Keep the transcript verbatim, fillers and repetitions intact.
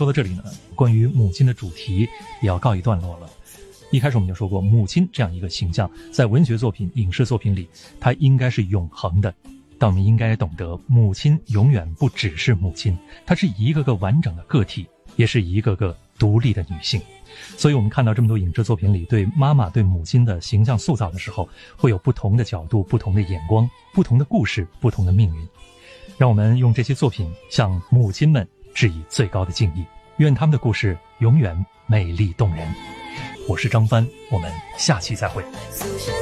说到这里呢，关于母亲的主题也要告一段落了。一开始我们就说过，母亲这样一个形象在文学作品、影视作品里，它应该是永恒的。但我们应该懂得，母亲永远不只是母亲，她是一个个完整的个体，也是一个个独立的女性。所以我们看到这么多影视作品里对妈妈、对母亲的形象塑造的时候，会有不同的角度、不同的眼光、不同的故事、不同的命运。让我们用这些作品向母亲们致以最高的敬意，愿他们的故事永远美丽动人。我是张帆，我们下期再会。